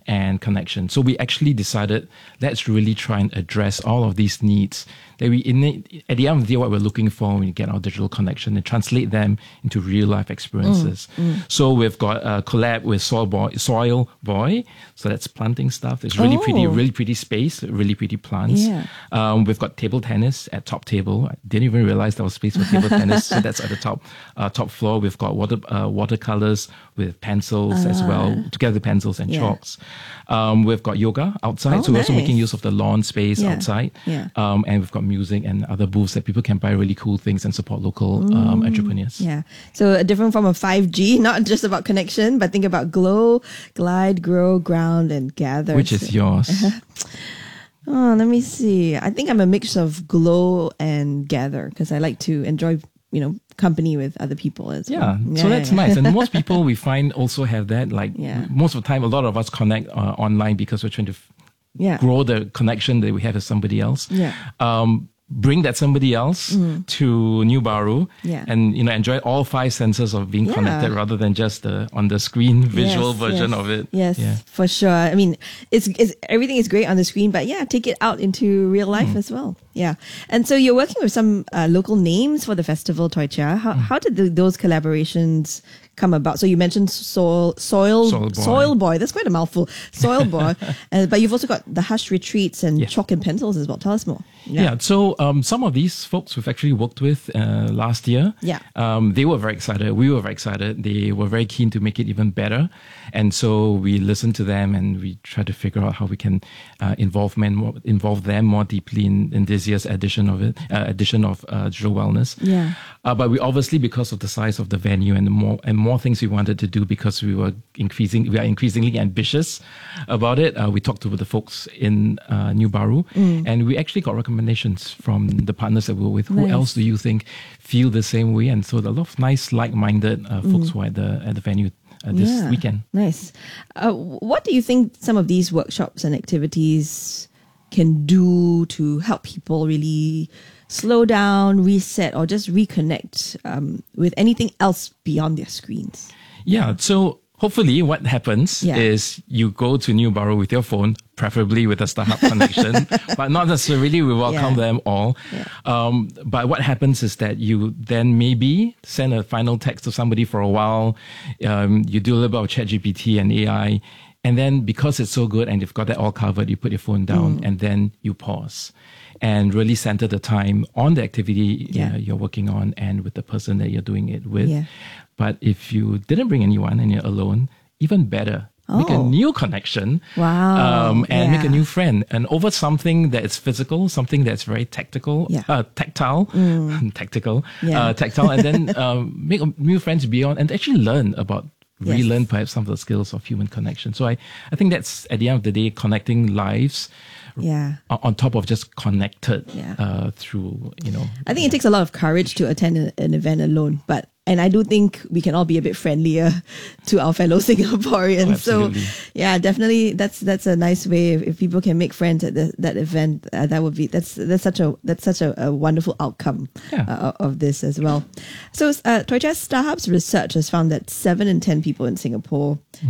and connection. So we actually decided, let's really try and address all of these needs. That we, in it, at the end of the day, what we're looking for when we get our digital connection and translate them into real life experiences. Mm, mm. So we've got a collab with Soil Boy, Soil Boy. So that's planting stuff. It's really oh. pretty, really pretty space, really pretty plants. Yeah. Um, we've got table tennis at top table. I didn't even realize there was space for table tennis. So that's at the top uh, top floor. We've got water uh, watercolors with pencils uh, as well, together pencils and yeah. chalks. Um, we've got yoga outside. Oh, so we're nice. also making use of the lawn space yeah. outside. Yeah. Um, and we've got music and other booths that people can buy really cool things and support local mm. um, entrepreneurs. Yeah. So a different form of five G, not just about connection, but think about glow, glide, grow, ground, and gather. Which is yours? Oh, let me see. I think I'm a mix of glow and gather because I like to enjoy, you know, company with other people as yeah, well. Yeah, so that's yeah. nice. And most people we find also have that. Like yeah. most of the time, a lot of us connect uh, online because we're trying to f- yeah. grow the connection that we have with somebody else. Yeah. Um, bring that somebody else mm. to New Baru yeah. and, you know, enjoy all five senses of being yeah. connected rather than just the on the screen visual yes, version yes. of it. Yes, yeah. for sure. I mean, it's, it's everything is great on the screen, but yeah, take it out into real life mm. as well. Yeah. And so you're working with some uh, local names for the festival, Toi Chia. How, mm. how did the, those collaborations come about? So you mentioned soil, soil, soil boy. soil boy. That's quite a mouthful. Soil boy. uh, but you've also got the Hush Retreats and yeah. Chalk and Pencils as well. Tell us more. Yeah. yeah so um, some of these folks we've actually worked with uh, last year. Yeah. Um, they were very excited. We were very excited. They were very keen to make it even better. And so we listened to them and we tried to figure out how we can uh, involve men more, involve them more deeply in, in this year's edition of it, uh, edition of uh, Digital Wellness. Yeah. Uh, but we obviously, because of the size of the venue and the more and more things we wanted to do, because we were increasing, we are increasingly ambitious about it. Uh, we talked to the folks in uh, New Baru, mm. and we actually got recommendations from the partners that we were with. Nice. Who else do you think feel the same way? And so a lot of nice, like-minded uh, folks Mm. were at the at the venue uh, this yeah. weekend. Nice. Uh, what do you think some of these workshops and activities can do to help people really slow down, reset, or just reconnect um, with anything else beyond their screens? Yeah, so hopefully what happens Yeah. is you go to New Baru with your phone, preferably with a StarHub connection, but not necessarily. We welcome Yeah. them all. Yeah. Um, but what happens is that you then maybe send a final text to somebody for a while. Um, you do a little bit of ChatGPT and A I. And then because it's so good and you've got that all covered, you put your phone down Mm. and then you pause and really center the time on the activity Yeah. uh, you're working on and with the person that you're doing it with. Yeah. But if you didn't bring anyone and you're alone, even better. Make a Oh. new connection. Wow. Um, and make a Yeah. new friend. And over something that is physical, something that's very tactical, Yeah. uh, tactile, Mm. tactical, Yeah. uh, tactile, and then um, make new friends beyond and actually learn about, Yes. relearn perhaps some of the skills of human connection. So I, I think that's at the end of the day, connecting lives Yeah. on on top of just connected Yeah. uh, through, you know. I think it takes a lot of courage to attend a- an event alone, but and I do think we can all be a bit friendlier to our fellow Singaporeans. Oh, so, absolutely. yeah, definitely, that's that's a nice way. If, if people can make friends at the, that event, uh, that would be that's that's such a that's such a, a wonderful outcome Yeah. uh, of this as well. So, uh, Toi Chia, StarHub's research has found that seven in ten people in Singapore